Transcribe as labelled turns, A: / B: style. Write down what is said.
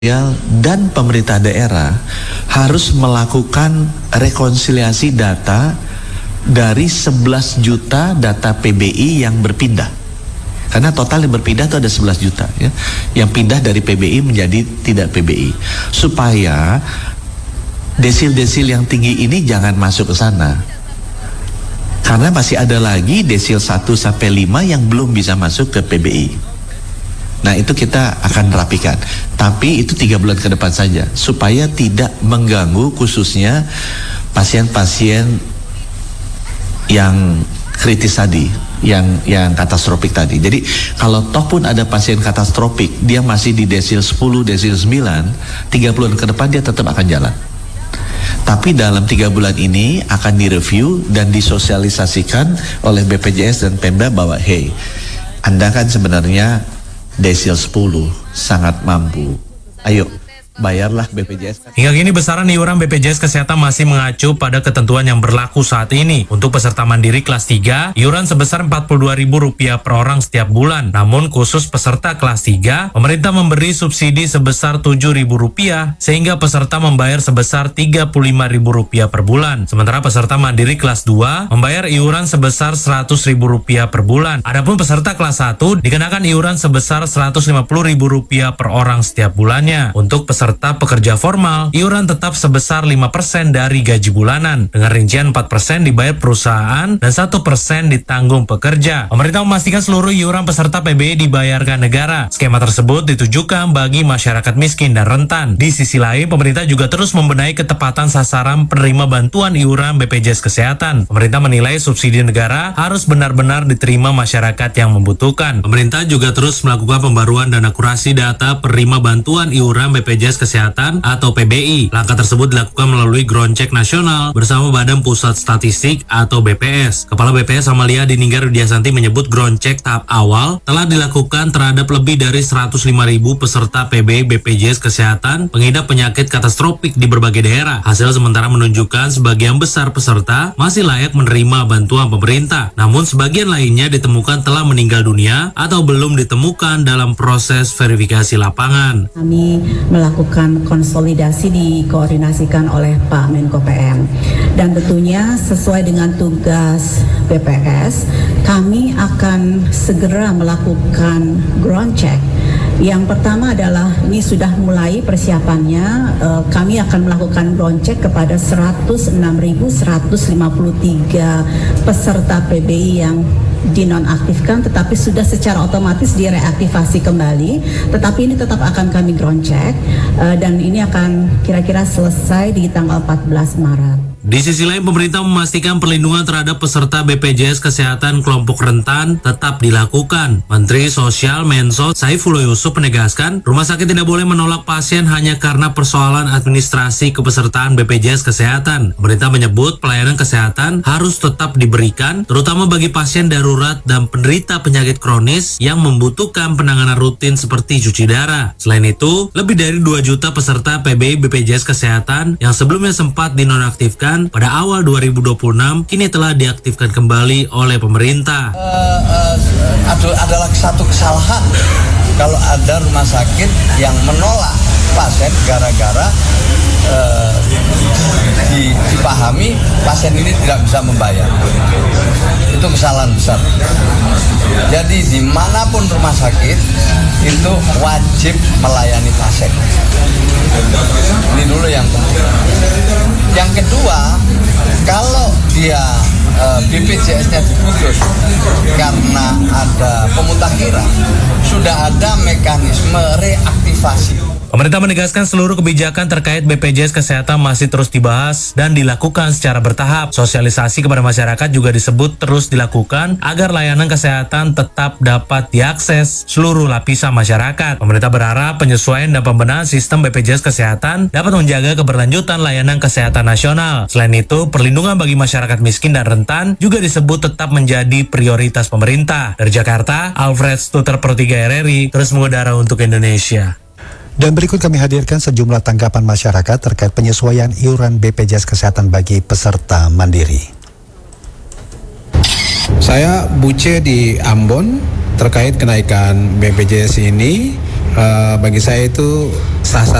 A: dan pemerintah daerah harus melakukan rekonsiliasi data dari 11 juta data PBI yang berpindah. Karena total yang berpindah itu ada 11 juta ya, yang pindah dari PBI menjadi tidak PBI. Supaya desil-desil yang tinggi ini jangan masuk ke sana. Karena masih ada lagi desil 1 sampai 5 yang belum bisa masuk ke PBI. Nah itu kita akan rapikan, tapi itu 3 bulan ke depan saja, supaya tidak mengganggu khususnya pasien-pasien yang kritis tadi, yang katastrofik tadi. Jadi kalau toh pun ada pasien katastrofik, dia masih di desil 10, desil 9, 3 bulan ke depan dia tetap akan jalan. Tapi dalam 3 bulan ini akan direview dan disosialisasikan oleh BPJS dan Pemda bahwa hey, Anda kan sebenarnya desil 10 sangat mampu. Ayo bayarlah BPJS.
B: Hingga kini besaran iuran BPJS Kesehatan masih mengacu pada ketentuan yang berlaku saat ini. Untuk peserta mandiri kelas 3, iuran sebesar Rp42.000 per orang setiap bulan. Namun khusus peserta kelas 3, pemerintah memberi subsidi sebesar Rp7.000 sehingga peserta membayar sebesar Rp35.000 per bulan. Sementara peserta mandiri kelas 2 membayar iuran sebesar Rp100.000 per bulan. Adapun peserta kelas 1 dikenakan iuran sebesar Rp150.000 per orang setiap bulannya. Untuk peserta pekerja formal, iuran tetap sebesar 5% dari gaji bulanan, dengan rincian 4% dibayar perusahaan dan 1% ditanggung pekerja. Pemerintah memastikan seluruh iuran peserta PBI dibayarkan negara. Skema tersebut ditujukan bagi masyarakat miskin dan rentan. Di sisi lain, pemerintah juga terus membenahi ketepatan sasaran penerima bantuan iuran BPJS Kesehatan. Pemerintah menilai subsidi negara harus benar-benar diterima masyarakat yang membutuhkan. Pemerintah juga terus melakukan pembaruan dan akurasi data penerima bantuan iuran BPJS Kesehatan atau PBI. Langkah tersebut dilakukan melalui ground check nasional bersama Badan Pusat Statistik atau BPS. Kepala BPS Amalia Dininggar Widiasanti menyebut ground check tahap awal telah dilakukan terhadap lebih dari 105.000 peserta PBI BPJS Kesehatan pengidap penyakit katastrofik di berbagai daerah. Hasil sementara menunjukkan sebagian besar peserta masih layak menerima bantuan pemerintah, namun sebagian lainnya ditemukan telah meninggal dunia atau belum ditemukan dalam proses verifikasi lapangan.
C: Kami melakukan konsolidasi dikoordinasikan oleh Pak Menko PM, dan tentunya sesuai dengan tugas BPS kami akan segera melakukan ground check. Yang pertama adalah ini sudah mulai persiapannya, kami akan melakukan ground check kepada 106.153 peserta PBI yang dinonaktifkan tetapi sudah secara otomatis direaktivasi kembali, tetapi ini tetap akan kami ground check dan ini akan kira-kira selesai di tanggal 14 Maret.
B: Di sisi lain, pemerintah memastikan perlindungan terhadap peserta BPJS Kesehatan kelompok rentan tetap dilakukan. Menteri Sosial Mensos Saifullah Yusuf menegaskan, rumah sakit tidak boleh menolak pasien hanya karena persoalan administrasi kepesertaan BPJS Kesehatan. Pemerintah menyebut pelayanan kesehatan harus tetap diberikan, terutama bagi pasien darurat dan penderita penyakit kronis yang membutuhkan penanganan rutin seperti cuci darah. Selain itu, lebih dari 2 juta peserta PBI BPJS Kesehatan yang sebelumnya sempat dinonaktifkan pada awal 2026 kini telah diaktifkan kembali oleh pemerintah.
D: Adalah satu kesalahan kalau ada rumah sakit yang menolak pasien gara-gara dipahami pasien ini tidak bisa membayar. Itu kesalahan besar. Jadi dimanapun rumah sakit itu wajib melayani pasien. Ini dulu yang penting. Yang kedua, kalau dia BPJS-nya diputus karena ada pemutakhiran, sudah ada mekanisme reaktivasi.
B: Pemerintah menegaskan seluruh kebijakan terkait BPJS Kesehatan masih terus dibahas dan dilakukan secara bertahap. Sosialisasi kepada masyarakat juga disebut terus dilakukan agar layanan kesehatan tetap dapat diakses seluruh lapisan masyarakat. Pemerintah berharap penyesuaian dan pembenahan sistem BPJS Kesehatan dapat menjaga keberlanjutan layanan kesehatan nasional. Selain itu, perlindungan bagi masyarakat miskin dan rentan juga disebut tetap menjadi prioritas pemerintah. Dari Jakarta, Alfred Stuter per 3 RRI, terus mengudara untuk Indonesia.
E: Dan berikut kami hadirkan sejumlah tanggapan masyarakat terkait penyesuaian iuran BPJS Kesehatan bagi peserta mandiri.
F: Saya Buce di Ambon terkait kenaikan BPJS ini. bagi saya itu sah-sah